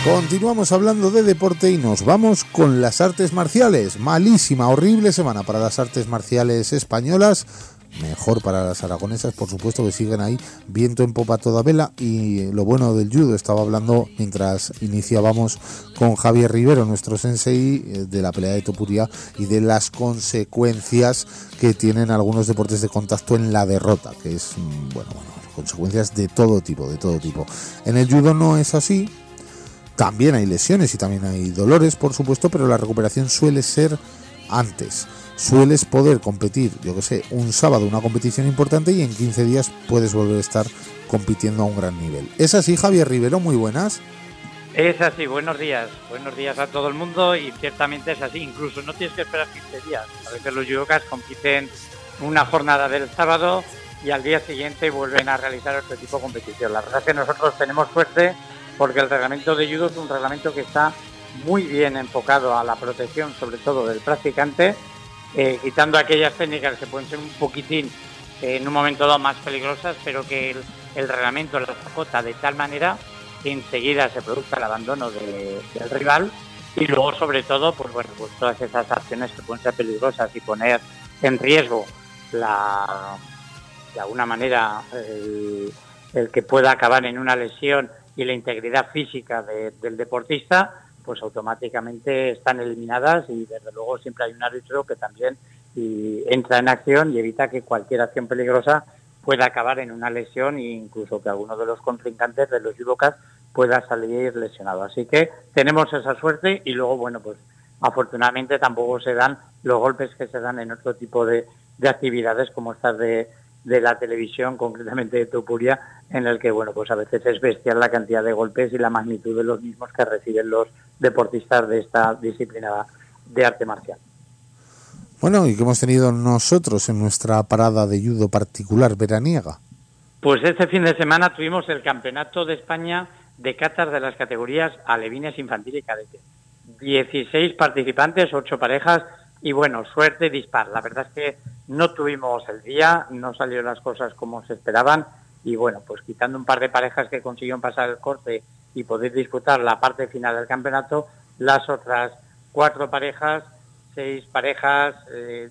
Continuamos hablando de deporte y nos vamos con las artes marciales. Malísima, horrible semana para las artes marciales españolas. Mejor para las aragonesas, por supuesto, que siguen ahí viento en popa a toda vela. Y lo bueno del judo, estaba hablando mientras iniciábamos con Javier Rivero, nuestro sensei, de la pelea de Topuria y de las consecuencias que tienen algunos deportes de contacto en la derrota, que es, bueno, consecuencias de todo tipo, de todo tipo. En el judo no es así. También hay lesiones y también hay dolores, por supuesto, pero la recuperación suele ser antes. Sueles poder competir, yo que sé, un sábado una competición importante y en 15 días puedes volver a estar compitiendo a un gran nivel. ¿Es así, Javier Rivero? Muy buenas. Es así, buenos días a todo el mundo, y ciertamente es así, incluso no tienes que esperar 15 días. A veces los judokas compiten una jornada del sábado y al día siguiente vuelven a realizar otro tipo de competición. La verdad es que nosotros tenemos suerte porque el reglamento de judo es un reglamento que está muy bien enfocado a la protección, sobre todo del practicante, quitando aquellas técnicas que pueden ser un poquitín en un momento dado más peligrosas, pero que el reglamento las acota de tal manera que enseguida se produzca el abandono del rival, y luego sobre todo pues todas esas acciones que pueden ser peligrosas y poner en riesgo de alguna manera el que pueda acabar en una lesión y la integridad física del deportista, pues automáticamente están eliminadas, y desde luego siempre hay un árbitro que también entra en acción y evita que cualquier acción peligrosa pueda acabar en una lesión, e incluso que alguno de los contrincantes de los judokas pueda salir lesionado. Así que tenemos esa suerte, y luego, bueno, pues afortunadamente tampoco se dan los golpes que se dan en otro tipo de actividades como estas de la televisión, concretamente de Topuria, en el que, bueno, pues a veces es bestial la cantidad de golpes y la magnitud de los mismos que reciben los deportistas de esta disciplina de arte marcial. Bueno, ¿y qué hemos tenido nosotros en nuestra parada de judo particular veraniega? Pues este fin de semana tuvimos el Campeonato de España de catas de las categorías alevines, infantil y cadete. 16 participantes, 8 parejas, y bueno, suerte dispar. La verdad es que no tuvimos el día, no salieron las cosas como se esperaban, y bueno, pues quitando un par de parejas que consiguieron pasar el corte y poder disputar la parte final del campeonato, las otras 4 parejas, 6 parejas de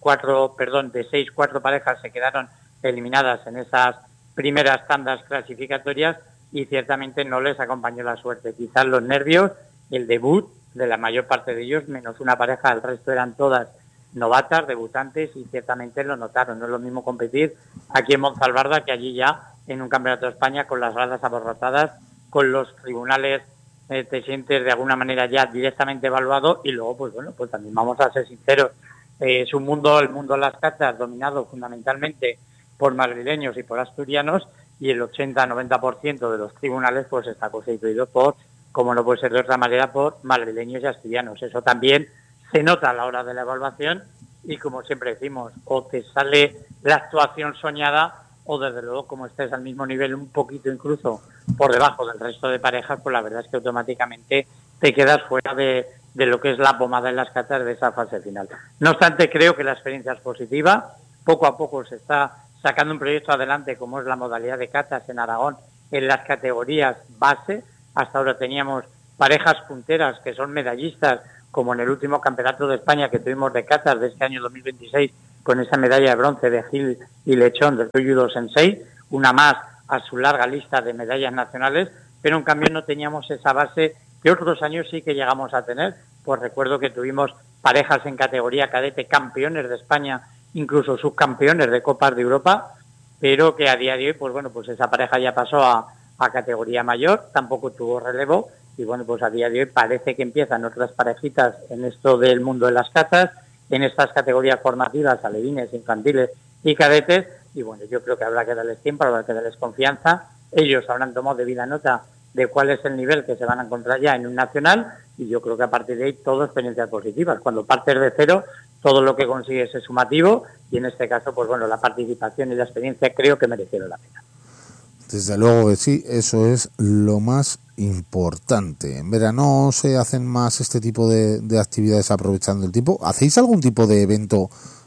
6, 4 parejas se quedaron eliminadas en esas primeras tandas clasificatorias, y ciertamente no les acompañó la suerte. Quizás los nervios, el debut de la mayor parte de ellos, menos una pareja, el resto eran todas novatas, debutantes, y ciertamente lo notaron. No es lo mismo competir aquí en Monzalbarda que allí ya en un campeonato de España con las gradas abarrotadas, con los tribunales, te sientes de alguna manera ya directamente evaluado, y luego pues bueno, pues también vamos a ser sinceros, es un mundo, el mundo de las catas, dominado fundamentalmente por madrileños y por asturianos, y el 80-90% de los tribunales pues está constituido por, como no puede ser de otra manera, por madrileños y asturianos. Eso también se nota a la hora de la evaluación, y como siempre decimos, o te sale la actuación soñada, o desde luego, como estés al mismo nivel, un poquito incluso por debajo del resto de parejas, pues la verdad es que automáticamente te quedas fuera de lo que es la pomada en las catas de esa fase final. No obstante, creo que la experiencia es positiva. Poco a poco se está sacando un proyecto adelante, como es la modalidad de catas en Aragón, en las categorías base. Hasta ahora teníamos parejas punteras que son medallistas, como en el último campeonato de España que tuvimos de catas de este año 2026, con esa medalla de bronce de Gil y Lechón del Judo Sensei, una más a su larga lista de medallas nacionales, pero en cambio no teníamos esa base que otros años sí que llegamos a tener. Pues recuerdo que tuvimos parejas en categoría cadete, campeones de España, incluso subcampeones de Copas de Europa, pero que a día de hoy, pues bueno, pues esa pareja ya pasó a categoría mayor, tampoco tuvo relevo, y bueno, pues a día de hoy parece que empiezan otras parejitas en esto del mundo de las catas, en estas categorías formativas, alevines, infantiles y cadetes, y bueno, yo creo que habrá que darles tiempo, habrá que darles confianza. Ellos habrán tomado debida nota de cuál es el nivel que se van a encontrar ya en un nacional, y yo creo que a partir de ahí todo experiencias positivas. Cuando partes de cero, todo lo que consigues es sumativo, y en este caso, pues bueno, la participación y la experiencia creo que merecieron la pena. Desde luego que sí, eso es lo más importante. En verano se hacen más este tipo de actividades aprovechando el tiempo. ¿Hacéis algún tipo de evento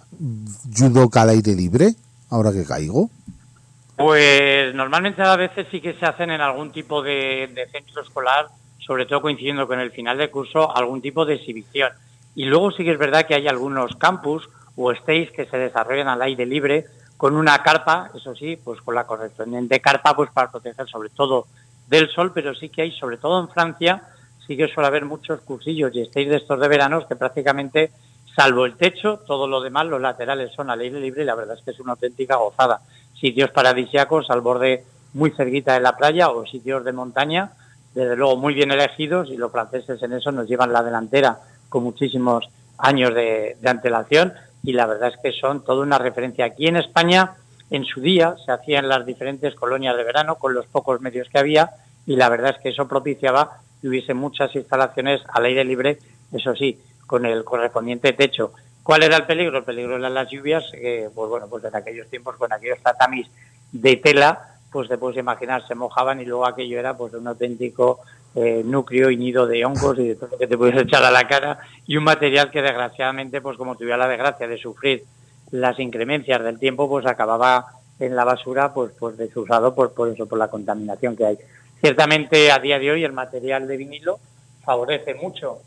judoka al aire libre, ahora que caigo? Pues normalmente a veces sí que se hacen en algún tipo de centro escolar, sobre todo coincidiendo con el final del curso, algún tipo de exhibición. Y luego sí que es verdad que hay algunos campus o stage que se desarrollan al aire libre con una carpa, eso sí, pues con la correspondiente carpa pues para proteger sobre todo del sol, pero sí que hay, sobre todo en Francia, sí que suele haber muchos cursillos y stage de estos de veranos que prácticamente, salvo el techo, todo lo demás, los laterales son al aire libre y la verdad es que es una auténtica gozada. Sitios paradisíacos al borde muy cerquita de la playa o sitios de montaña, desde luego muy bien elegidos, y los franceses en eso nos llevan la delantera con muchísimos años de antelación, y la verdad es que son toda una referencia. Aquí en España, en su día, se hacía en las diferentes colonias de verano con los pocos medios que había, y la verdad es que eso propiciaba que hubiese muchas instalaciones al aire libre, eso sí, con el correspondiente techo. ¿Cuál era el peligro? El peligro eran las lluvias, pues bueno, pues en aquellos tiempos con aquellos tatamis de tela, pues te puedes imaginar, se mojaban y luego aquello era pues un auténtico núcleo y nido de hongos y de todo lo que te puedes echar a la cara, y un material que desgraciadamente, pues como tuviera la desgracia de sufrir las inclemencias del tiempo, pues acababa en la basura pues desusado por eso, por la contaminación que hay. Ciertamente a día de hoy el material de vinilo favorece mucho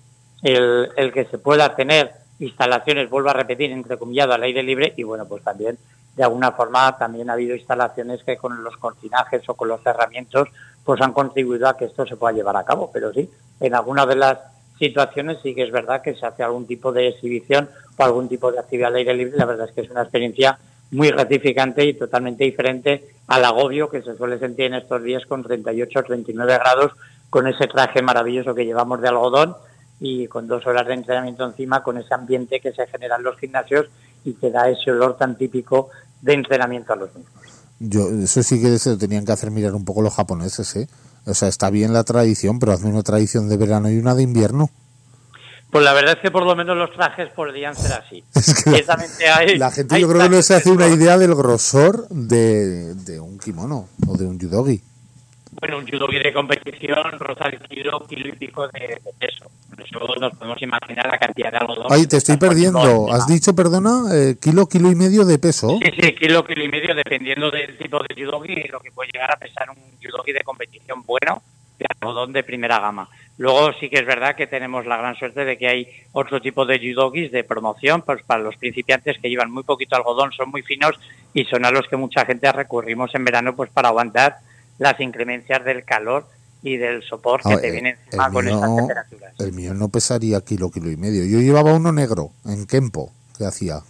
el que se pueda tener instalaciones, vuelvo a repetir, entrecomillado, al aire libre, y bueno, pues también de alguna forma también ha habido instalaciones que con los cortinajes o con los cerramientos pues han contribuido a que esto se pueda llevar a cabo, pero sí, en algunas de las situaciones sí que es verdad que se hace algún tipo de exhibición o algún tipo de actividad al aire libre. La verdad es que es una experiencia muy gratificante y totalmente diferente al agobio que se suele sentir en estos días con 38 o 39 grados, con ese traje maravilloso que llevamos de algodón y con 2 horas de entrenamiento encima, con ese ambiente que se genera en los gimnasios y que da ese olor tan típico de entrenamiento a los mismos. Eso sí que se lo tenían que hacer mirar un poco los japoneses, ¿eh? O sea, está bien la tradición, pero hazme una tradición de verano y una de invierno. Pues la verdad es que por lo menos los trajes podrían ser así. Es que la gente yo creo que no se hace una idea del grosor de un kimono o de un judogi. Bueno, un judogi de competición roza el kilo y pico de peso. Por eso nos podemos imaginar la cantidad de algodón. Ay, te estoy perdiendo. ¿Has dicho, perdona, kilo y medio de peso? Sí, kilo y medio, dependiendo del tipo de judogi, lo que puede llegar a pesar un judogi de competición bueno, de algodón de primera gama. Luego sí que es verdad que tenemos la gran suerte de que hay otro tipo de judogis de promoción, pues para los principiantes que llevan muy poquito algodón, son muy finos y son a los que mucha gente recurrimos en verano pues para aguantar las inclemencias del calor y del sopor que te viene encima con estas temperaturas. El mío no pesaría kilo y medio. Yo llevaba uno negro en Kempo, que hacía.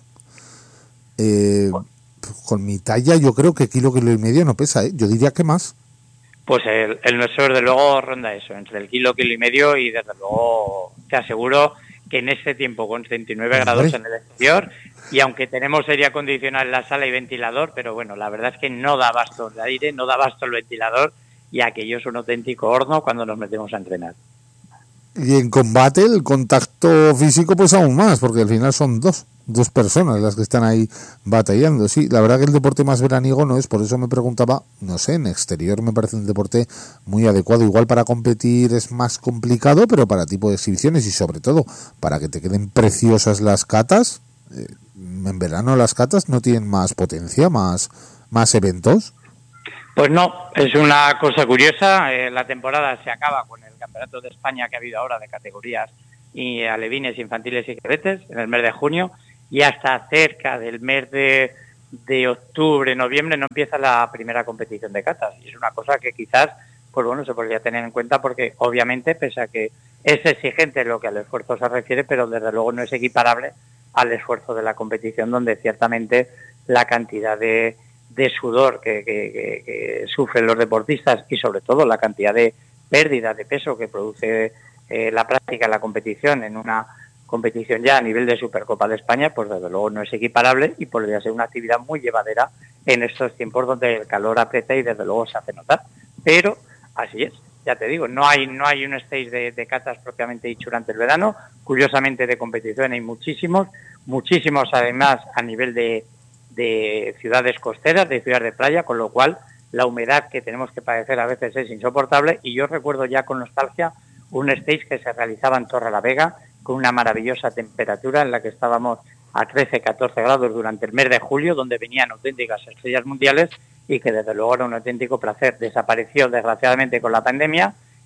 Con mi talla yo creo que kilo y medio no pesa, ¿eh? Yo diría que más. Pues el nuestro desde luego ronda eso, entre el kilo y medio, y desde luego te aseguro que en este tiempo con 39 grados en el exterior, y aunque tenemos aire acondicionado en la sala y ventilador, pero bueno, la verdad es que no da abasto el aire, no da abasto el ventilador, y aquello es un auténtico horno cuando nos metemos a entrenar. Y en combate el contacto físico pues aún más, porque al final son dos personas las que están ahí batallando. Sí, la verdad que el deporte más veraniego no es, por eso me preguntaba, no sé, en exterior me parece un deporte muy adecuado. Igual para competir es más complicado, pero para tipo de exhibiciones y sobre todo para que te queden preciosas las catas, en verano las catas no tienen más potencia, más eventos. Pues no, es una cosa curiosa. La temporada se acaba con el Campeonato de España que ha habido ahora de categorías y alevines, infantiles y cadetes en el mes de junio, y hasta cerca del mes de octubre, noviembre no empieza la primera competición de catas, y es una cosa que quizás pues bueno, se podría tener en cuenta porque obviamente, pese a que es exigente lo que al esfuerzo se refiere, pero desde luego no es equiparable al esfuerzo de la competición, donde ciertamente la cantidad de sudor que sufren los deportistas y sobre todo la cantidad de pérdida de peso que produce la práctica de la competición en una competición ya a nivel de Supercopa de España, pues desde luego no es equiparable y podría ser una actividad muy llevadera en estos tiempos donde el calor aprieta y desde luego se hace notar. Pero así es, ya te digo, no hay un stage de catas propiamente dicho durante el verano. Curiosamente de competición hay muchísimos además a nivel de ciudades costeras, de ciudades de playa, con lo cual la humedad que tenemos que padecer a veces es insoportable. Y yo recuerdo ya con nostalgia un stage que se realizaba en Torrelavega con una maravillosa temperatura en la que estábamos a 13-14 grados durante el mes de julio, donde venían auténticas estrellas mundiales y que desde luego era un auténtico placer. Desapareció desgraciadamente con la pandemia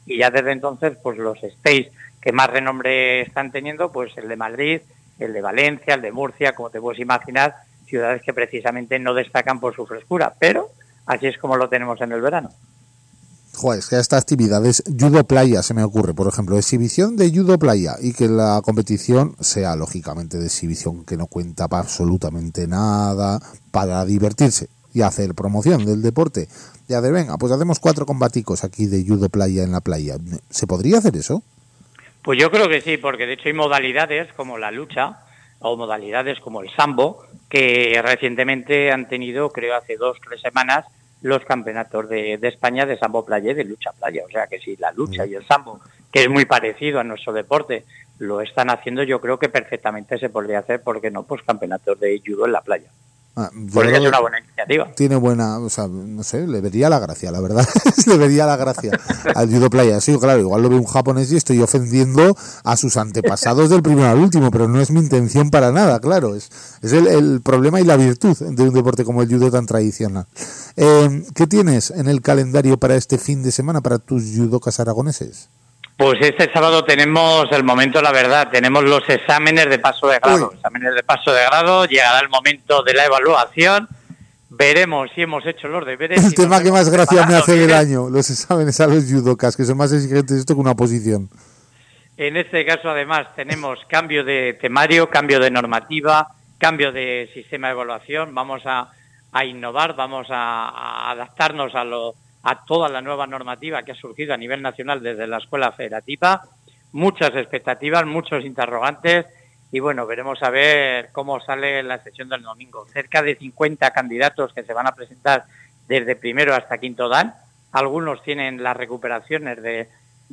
y ya desde entonces pues los stays que más renombre están teniendo, pues el de Madrid, el de Valencia, el de Murcia, como te puedes imaginar, ciudades que precisamente no destacan por su frescura, pero así es como lo tenemos en el verano. Joder, es que estas actividades, judo playa se me ocurre, por ejemplo, exhibición de judo playa, y que la competición sea lógicamente de exhibición, que no cuenta para absolutamente nada, para divertirse y hacer promoción del deporte. Ya de venga, pues hacemos 4 combaticos aquí de judo playa en la playa. ¿Se podría hacer eso? Pues yo creo que sí, porque de hecho hay modalidades como la lucha o modalidades como el sambo que recientemente han tenido, creo hace 2 o 3 semanas, los campeonatos de España de sambo playa y de lucha playa. O sea que si la lucha y el sambo, que es muy parecido a nuestro deporte, lo están haciendo, yo creo que perfectamente se podría hacer, ¿por qué no? Pues campeonatos de judo en la playa. Porque es una buena iniciativa. Tiene buena, o sea, no sé, le vería la gracia, la verdad. Le vería la gracia al judo playa. Sí, claro, igual lo ve un japonés y estoy ofendiendo a sus antepasados del primero al último, pero no es mi intención para nada, claro. Es el problema y la virtud de un deporte como el judo tan tradicional. ¿Qué tienes en el calendario para este fin de semana para tus judocas aragoneses? Pues este sábado tenemos el momento, la verdad, tenemos los exámenes de paso de grado. Exámenes de paso de grado, llegará el momento de la evaluación, veremos si hemos hecho los deberes. El tema que más gracia me hace del año, los exámenes a los judocas, que son más exigentes esto que una posición. En este caso, además, tenemos cambio de temario, cambio de normativa, cambio de sistema de evaluación, vamos a innovar, vamos a adaptarnos a toda la nueva normativa que ha surgido a nivel nacional desde la Escuela Federativa, muchas expectativas, muchos interrogantes y bueno, veremos a ver cómo sale la sesión del domingo. Cerca de 50 candidatos que se van a presentar desde primero hasta quinto dan, algunos tienen las recuperaciones de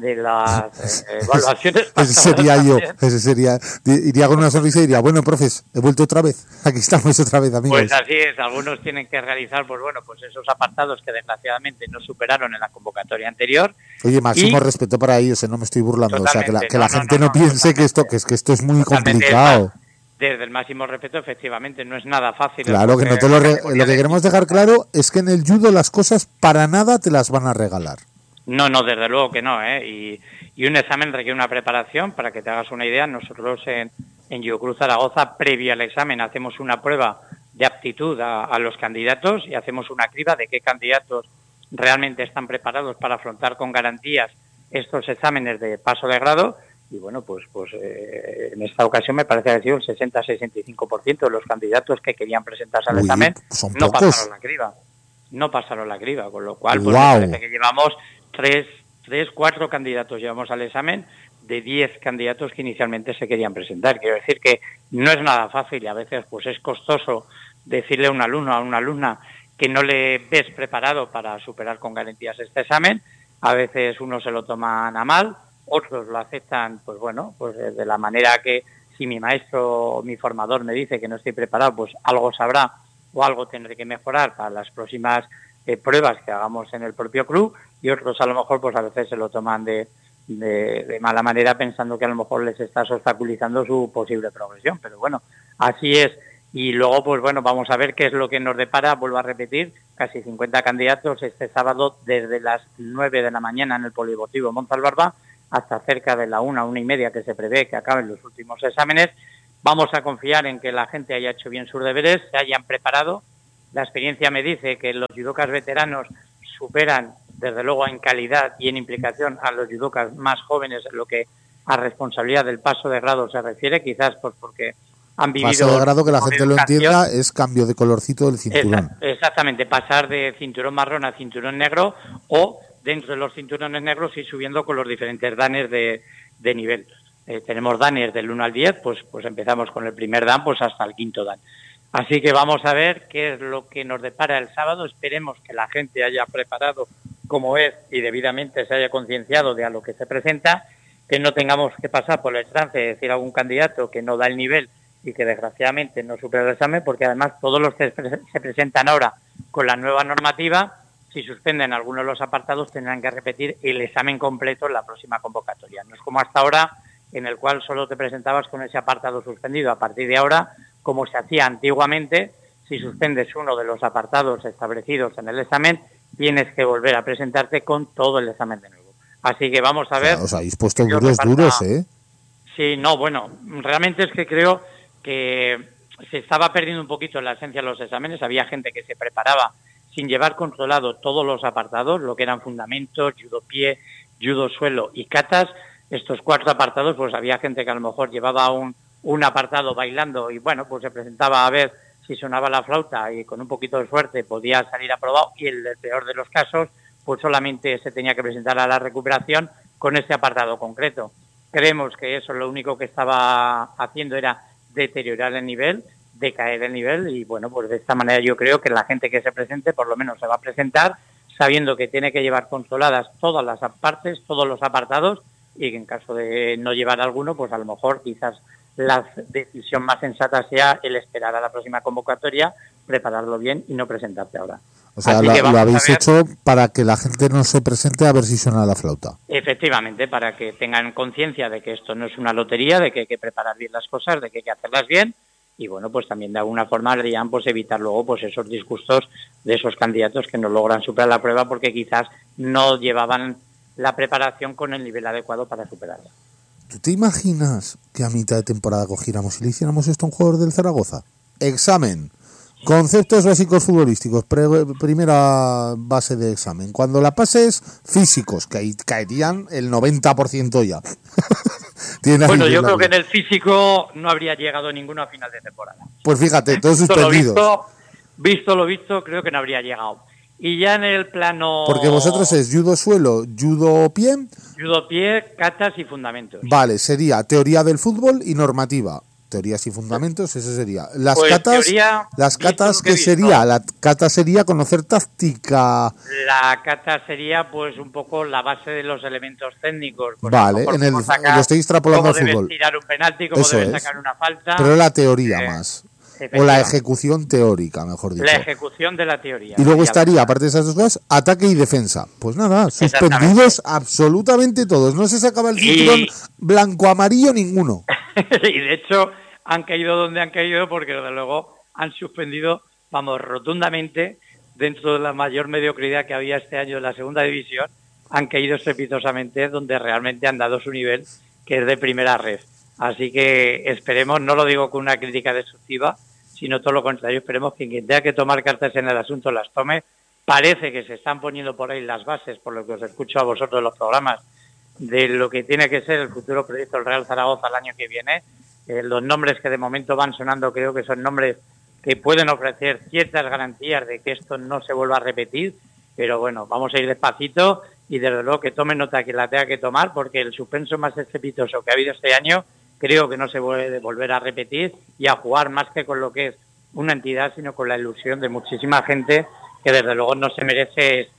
las evaluaciones. Ese sería, iría con una sonrisa y diría, bueno, profes, he vuelto otra vez, aquí estamos otra vez, amigos. Pues así es, algunos tienen que realizar, pues bueno, pues esos apartados que desgraciadamente no superaron en la convocatoria anterior. Oye, máximo respeto para ellos, no me estoy burlando, o sea, que la gente no piense que esto es muy complicado. Desde el máximo respeto, efectivamente, no es nada fácil. Claro, que no te lo que queremos dejar claro es que en el judo las cosas para nada te las van a regalar. No, desde luego que no, ¿eh? Y un examen requiere una preparación, para que te hagas una idea. Nosotros en Judo Zaragoza, previo al examen, hacemos una prueba de aptitud a los candidatos y hacemos una criba de qué candidatos realmente están preparados para afrontar con garantías estos exámenes de paso de grado. Y bueno, pues en esta ocasión me parece que ha sido el 60-65% de los candidatos que querían presentarse al examen no pasaron la criba. No pasaron la criba, con lo cual pues me parece que llevamos 4 candidatos llevamos al examen de 10 candidatos que inicialmente se querían presentar. Quiero decir que no es nada fácil y a veces pues es costoso decirle a un alumno, a una alumna que no le ves preparado para superar con garantías este examen. A veces unos se lo toman a mal, otros lo aceptan, pues bueno, pues de la manera que si mi maestro o mi formador me dice que no estoy preparado, pues algo sabrá o algo tendré que mejorar para las próximas pruebas que hagamos en el propio club, y otros a lo mejor pues a veces se lo toman de mala manera pensando que a lo mejor les estás obstaculizando su posible progresión, pero bueno, así es. Y luego pues bueno, vamos a ver qué es lo que nos depara. Vuelvo a repetir, casi 50 candidatos este sábado desde las 9 de la mañana en el Polideportivo Montalbarba hasta cerca de la 1:30 que se prevé que acaben los últimos exámenes. Vamos a confiar en que la gente haya hecho bien sus deberes, se hayan preparado. La experiencia me dice que los judocas veteranos superan, desde luego, en calidad y en implicación a los judocas más jóvenes en lo que a responsabilidad del paso de grado se refiere, quizás pues porque han vivido... Paso de grado, que la gente lo entienda, es cambio de colorcito del cinturón. Exactamente, pasar de cinturón marrón a cinturón negro, o dentro de los cinturones negros ir subiendo con los diferentes danes de nivel. Tenemos danes del 1 al 10, pues empezamos con el primer dan pues hasta el quinto dan. Así que vamos a ver qué es lo que nos depara el sábado. Esperemos que la gente haya preparado como es y debidamente se haya concienciado de a lo que se presenta, que no tengamos que pasar por el trance de decir a algún candidato que no da el nivel y que desgraciadamente no supera el examen, porque además todos los que se presentan ahora con la nueva normativa, si suspenden algunos de los apartados, tendrán que repetir el examen completo en la próxima convocatoria. No es como hasta ahora, en el cual solo te presentabas con ese apartado suspendido. A partir de ahora, como se hacía antiguamente, si suspendes uno de los apartados establecidos en el examen, tienes que volver a presentarte con todo el examen de nuevo. Así que vamos a ver. Os habéis puesto duros, ¿eh? Sí, no, bueno, realmente es que creo que se estaba perdiendo un poquito la esencia de los exámenes. Había gente que se preparaba sin llevar controlado todos los apartados, lo que eran fundamentos, judo pie, judo suelo y katas. Estos 4 apartados, pues había gente que a lo mejor llevaba un apartado bailando y bueno, pues se presentaba a ver si sonaba la flauta y con un poquito de suerte podía salir aprobado, y en el peor de los casos, pues solamente se tenía que presentar a la recuperación con ese apartado concreto. Creemos que eso lo único que estaba haciendo era deteriorar el nivel, decaer el nivel, y bueno, pues de esta manera yo creo que la gente que se presente por lo menos se va a presentar sabiendo que tiene que llevar controladas todas las partes, todos los apartados, y que en caso de no llevar alguno, pues a lo mejor quizás la decisión más sensata sea el esperar a la próxima convocatoria, prepararlo bien y no presentarte ahora. O sea, lo habéis hecho para que la gente no se presente a ver si suena la flauta. Efectivamente, para que tengan conciencia de que esto no es una lotería, de que hay que preparar bien las cosas, de que hay que hacerlas bien, y bueno, pues también de alguna forma deberían pues evitar luego pues esos disgustos de esos candidatos que no logran superar la prueba porque quizás no llevaban la preparación con el nivel adecuado para superarla. ¿Tú te imaginas que a mitad de temporada cogiéramos y le hiciéramos esto a un jugador del Zaragoza? Examen. Conceptos básicos futbolísticos, primera base de examen. Cuando la pases, físicos, que ahí caerían el 90% ya. Bueno, yo creo que en el físico no habría llegado ninguno a final de temporada. Pues fíjate, todos suspendidos. Visto lo visto, creo que no habría llegado. Y ya en el plano... Porque vosotros es judo suelo, judo pie... Judo pie, katas y fundamentos. Vale, sería teoría del fútbol y normativa. Teorías y fundamentos, eso sería. Las pues catas, teoría, ¿qué sería? La cata sería conocer táctica. La cata sería pues un poco la base de los elementos técnicos. Pues vale, lo estoy extrapolando al fútbol. Cómo debes tirar un penalti, cómo debes sacar una falta. Pero la teoría más. O la ejecución teórica, mejor dicho. La ejecución de la teoría. Y luego estaría, aparte de esas dos cosas, ataque y defensa. Pues nada, suspendidos absolutamente todos. No se sacaba el cinturón blanco-amarillo ninguno. Y de hecho han caído donde han caído porque desde luego han suspendido, vamos, rotundamente, dentro de la mayor mediocridad que había este año en la segunda división, han caído estrepitosamente donde realmente han dado su nivel, que es de primera red. Así que esperemos, no lo digo con una crítica destructiva, sino todo lo contrario, esperemos que quien tenga que tomar cartas en el asunto las tome. Parece que se están poniendo por ahí las bases, por lo que os escucho a vosotros en los programas, de lo que tiene que ser el futuro proyecto del Real Zaragoza el año que viene. Los nombres que de momento van sonando creo que son nombres que pueden ofrecer ciertas garantías de que esto no se vuelva a repetir, pero bueno, vamos a ir despacito y desde luego que tome nota que la tenga que tomar, porque el suspenso más estrepitoso que ha habido este año creo que no se puede volver a repetir y a jugar más que con lo que es una entidad, sino con la ilusión de muchísima gente que desde luego no se merece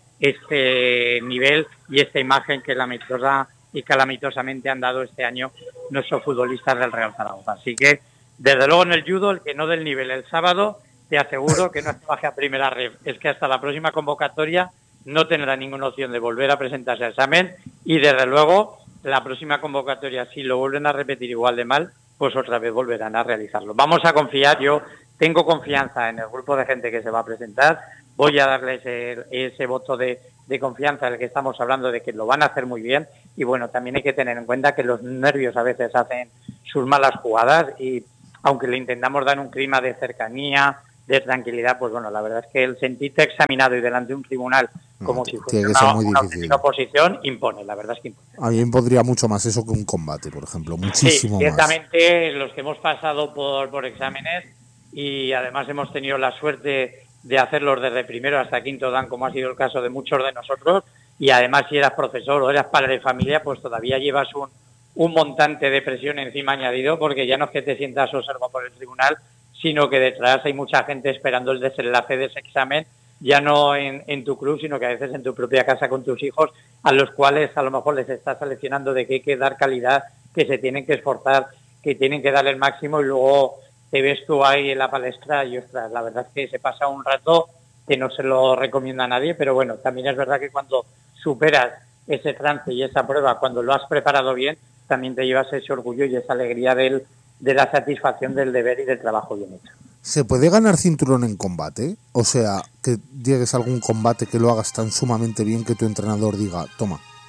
este nivel y esta imagen que lametosa y calamitosamente han dado este año nuestros futbolistas del Real Zaragoza. Así que, desde luego en el judo, el que no del nivel el sábado, te aseguro que no se baje a primera red. Es que hasta la próxima convocatoria no tendrá ninguna opción de volver a presentarse al examen y, desde luego, la próxima convocatoria, si lo vuelven a repetir igual de mal, pues otra vez volverán a realizarlo. Vamos a confiar, yo tengo confianza en el grupo de gente que se va a presentar, voy a darles ese voto de confianza del que estamos hablando, de que lo van a hacer muy bien, y bueno, también hay que tener en cuenta que los nervios a veces hacen sus malas jugadas, y aunque le intentamos dar un clima de cercanía, de tranquilidad, pues bueno, la verdad es que el sentirte examinado y delante de un tribunal como si fuese una oposición impone, la verdad es que impone. A mí me impondría mucho más eso que un combate, por ejemplo, muchísimo más. Ciertamente los que hemos pasado por exámenes y además hemos tenido la suerte de hacerlos desde primero hasta quinto dan, como ha sido el caso de muchos de nosotros, y además si eras profesor o eras padre de familia, pues todavía llevas un montante de presión encima añadido, porque ya no es que te sientas observado por el tribunal, sino que detrás hay mucha gente esperando el desenlace de ese examen, ya no en tu club, sino que a veces en tu propia casa con tus hijos, a los cuales a lo mejor les estás seleccionando de que hay que dar calidad, que se tienen que esforzar, que tienen que dar el máximo, y luego te ves tú ahí en la palestra y ostras, la verdad es que se pasa un rato que no se lo recomienda a nadie, pero bueno, también es verdad que cuando superas ese trance y esa prueba, cuando lo has preparado bien, también te llevas ese orgullo y esa alegría de la satisfacción del deber y del trabajo bien hecho. ¿Se puede ganar cinturón en combate? O sea, que llegues a algún combate que lo hagas tan sumamente bien que tu entrenador diga, toma.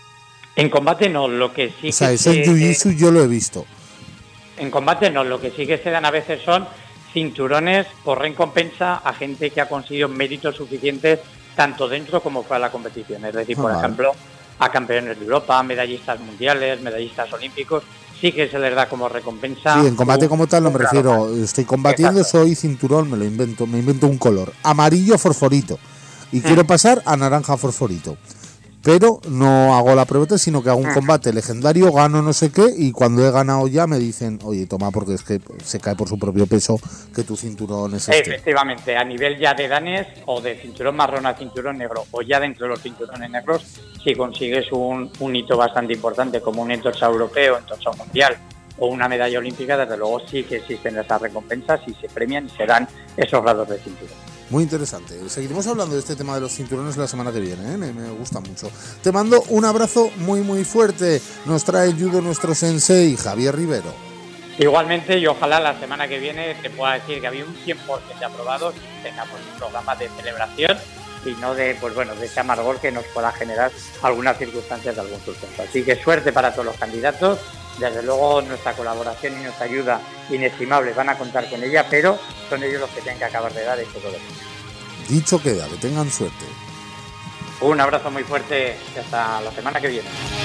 En combate no, lo que sí O sea, que ese jiu-jitsu yo lo he visto. en combate no, lo que sí que se dan a veces son cinturones por recompensa a gente que ha conseguido méritos suficientes tanto dentro como fuera de la competición. Es decir, por ejemplo, a campeones de Europa, medallistas mundiales, medallistas olímpicos, sí que se les da como recompensa. Sí, en combate como tal no me refiero. Estoy combatiendo, Exacto. soy cinturón, me invento un color. Amarillo fosforito. Y quiero pasar a naranja fosforito. Pero no hago la prueba, sino que hago un combate legendario, gano no sé qué, y cuando he ganado ya me dicen, oye, toma, porque es que se cae por su propio peso que tu cinturón es este. Efectivamente, a nivel ya de danes o de cinturón marrón a cinturón negro o ya dentro de los cinturones negros, si consigues un hito bastante importante como un entorchado europeo, entorchado mundial o una medalla olímpica, desde luego sí que existen esas recompensas y se premian y se dan esos grados de cinturón. Muy interesante. Seguiremos hablando de este tema de los cinturones la semana que viene, ¿eh? Me gusta mucho. Te mando un abrazo muy muy fuerte. Nos trae el judo nuestro sensei, Javier Rivero. Igualmente, y ojalá la semana que viene te pueda decir que había un 100% de aprobados y tengamos un programa de celebración y no de, pues bueno, de ese amargor que nos pueda generar algunas circunstancias de algún sustento. Así que suerte para todos los candidatos. Desde luego nuestra colaboración y nuestra ayuda inestimable van a contar con ella, pero son ellos los que tienen que acabar de dar esto todo. Dicho queda, que tengan suerte. Un abrazo muy fuerte y hasta la semana que viene.